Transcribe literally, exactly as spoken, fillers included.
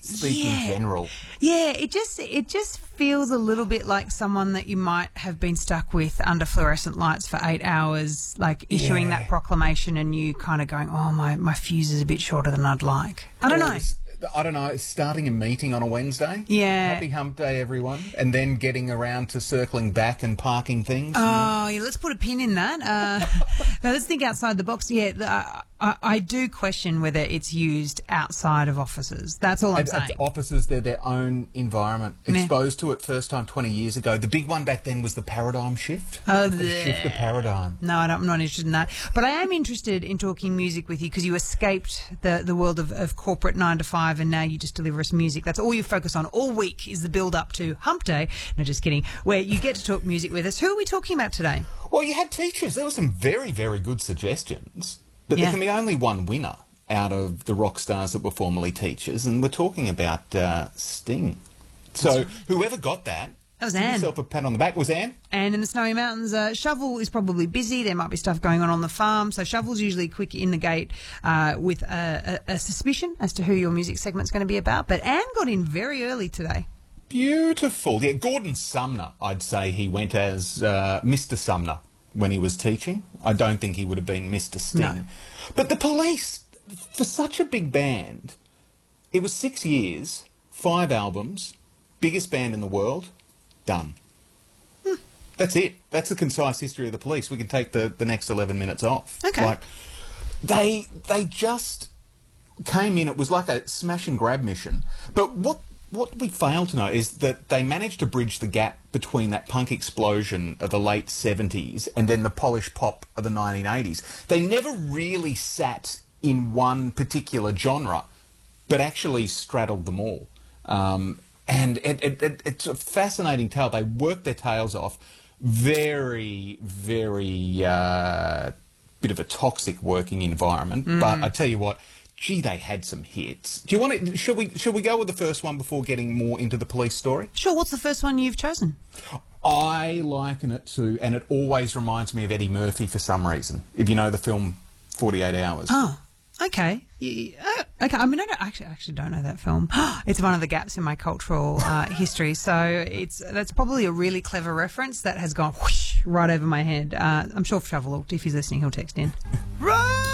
speak yeah. in general. Yeah, it just it just feels a little bit like someone that you might have been stuck with under fluorescent lights for eight hours, like issuing Yeah. that proclamation and you kind of going, oh, my, my fuse is a bit shorter than I'd like. I don't know. I don't know, starting a meeting on a Wednesday. Yeah. Happy Hump Day, everyone. And then getting around to circling back and parking things. Oh, yeah, let's put a pin in that. Uh, now, let's think outside the box. Yeah, uh, I, I do question whether it's used outside of offices. That's all I'm At, saying. at offices, they're their own environment. Yeah. Exposed to it first time twenty years ago. The big one back then was the paradigm shift. Oh, the shift of paradigm. No, I don't, I'm not interested in that. But I am interested in talking music with you because you escaped the, the world of, of corporate nine to five and now you just deliver us music. That's all you focus on all week is the build-up to Hump Day. No, just kidding. Where you get to talk music with us. Who are we talking about today? Well, you had teachers. There were some very, very good suggestions. But Yeah. there can be only one winner out of the rock stars that were formerly teachers. And we're talking about uh, Sting. So whoever got that, That was give Anne. yourself a pat on the back. Was Anne? And in the Snowy Mountains, uh, Shovel is probably busy. There might be stuff going on on the farm. So Shovel's usually quick in the gate uh, with a, a, a suspicion as to who your music segment's going to be about. But Anne got in very early today. Beautiful. Yeah, Gordon Sumner, I'd say he went as uh, Mister Sumner when he was teaching. I don't think he would have been Mister Sting. No. But the Police, for such a big band, it was six years, five albums, biggest band in the world, done. Hmm. That's it. That's the concise history of the Police. We can take the, the next eleven minutes off. Okay. Like, they, they just came in, it was like a smash and grab mission. But what what we fail to know is that they managed to bridge the gap between that punk explosion of the late seventies and then the polished pop of the nineteen eighties. They never really sat in one particular genre, but actually straddled them all. Um, and it, it, it, it's a fascinating tale. They worked their tails off. Very, very uh, bit of a toxic working environment. Mm. But I tell you what, gee, they had some hits. Do you want to? Should we? Should we go with the first one before getting more into the Police story? Sure, what's the first one you've chosen? I liken it to, and it always reminds me of Eddie Murphy for some reason. If you know the film forty-eight hours. Oh, okay. You, uh, okay, I mean, I don't, actually, I actually don't know that film. It's one of the gaps in my cultural uh, history, so it's that's probably a really clever reference that has gone whoosh right over my head. Uh, I'm sure Shovel, if he's listening, he'll text in. Right!